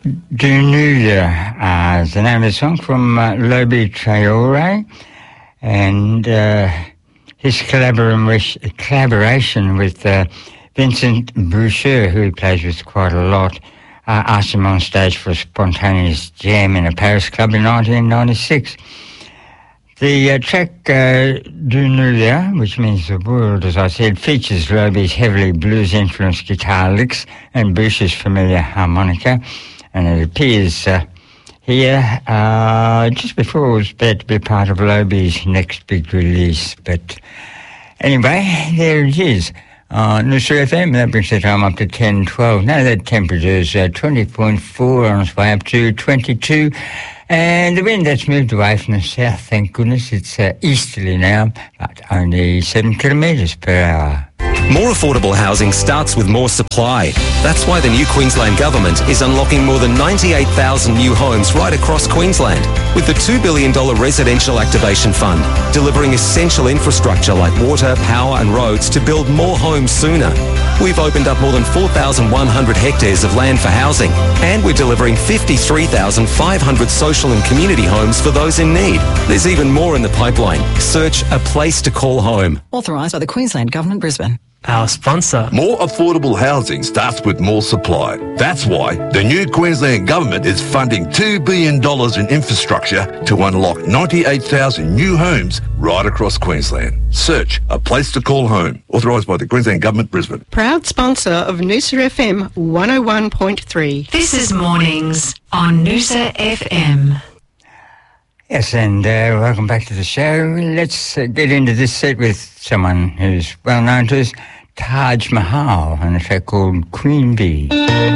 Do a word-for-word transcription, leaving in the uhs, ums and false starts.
Dunuya uh, is the name of the song from uh, Lobi Traore, and uh, his collaboration, collaboration with uh, Vincent Boucher, who he plays with quite a lot, uh, asked him on stage for a spontaneous jam in a Paris club in nineteen ninety-six. The uh, track uh, Dunuya, which means the world, as I said, features Lobi's heavily blues-influenced guitar licks and Boucher's familiar harmonica, and it appears uh, here uh, just before it was about to be part of Lobi's next big release. But anyway, there it is. Uh, Noosa F M, that brings the time up to ten twelve. Now that temperature's uh, twenty point four, on its way up to twenty-two. And the wind that's moved away from the south, thank goodness, it's uh, easterly now, but only seven kilometres per hour. More affordable housing starts with more supply. That's why the new Queensland Government is unlocking more than ninety-eight thousand new homes right across Queensland, with the two billion dollars Residential Activation Fund, delivering essential infrastructure like water, power and roads to build more homes sooner. We've opened up more than four thousand one hundred hectares of land for housing, and we're delivering fifty-three thousand five hundred social and community homes for those in need. There's even more in the pipeline. Search A Place to Call Home. Authorised by the Queensland Government, Brisbane. Our sponsor. More affordable housing starts with more supply. That's why the new Queensland Government is funding two billion dollars in infrastructure to unlock ninety-eight thousand new homes right across Queensland. Search A Place to Call Home. Authorised by the Queensland Government, Brisbane. Proud sponsor of Noosa F M one oh one point three. This is Mornings on Noosa F M. Yes, and uh, welcome back to the show. Let's uh, get into this set with someone who's well known to us, Taj Mahal, and a track called Queen Bee.